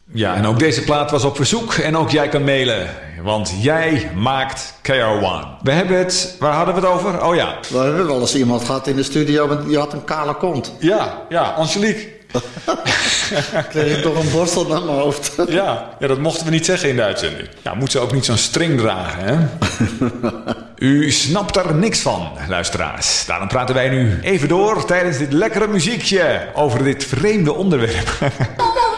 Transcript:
Ja, en ook deze plaat was op verzoek en ook jij kan mailen. Want jij maakt KR1. We hebben het... Waar hadden we het over? Oh ja. We hebben wel eens iemand gehad in de studio, die had een kale kont. Ja, Angelique. Kreeg ik toch een borstel naar mijn hoofd. Ja, dat mochten we niet zeggen in de uitzending. Ja, moet ze ook niet zo'n string dragen, hè? U snapt er niks van, luisteraars. Daarom praten wij nu even door tijdens dit lekkere muziekje over dit vreemde onderwerp.